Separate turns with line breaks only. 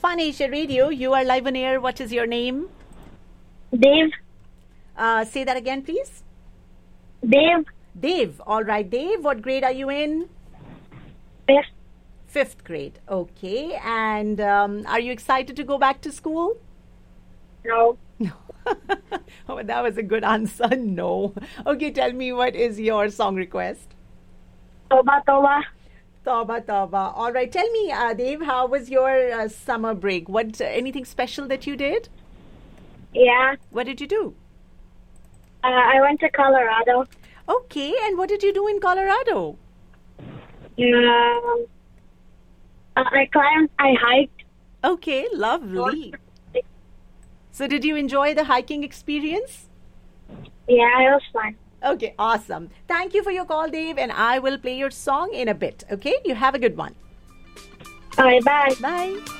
Fun Asia Radio. You are live on air. What is your name?
Dave.
Say that again, please.
Dave.
Dave. All right, Dave. What grade are you in?
Fifth.
Fifth grade. Okay. And are you excited to go back to school?
No.
Oh, that was a good answer. No. Okay, tell me, what is your song request?
Toba Toba.
Tauba, Tauba. All right. Tell me, Dave, how was your summer break? What anything special that you did?
Yeah.
What did you do?
I went to Colorado.
Okay. And what did you do in Colorado?
I climbed. I hiked.
Okay. Lovely. So did you enjoy the hiking experience?
Yeah, it was fun.
Okay. Awesome. Thank you for your call, Dave. And I will play your song in a bit. Okay. You have a good one.
All right, bye.
Bye.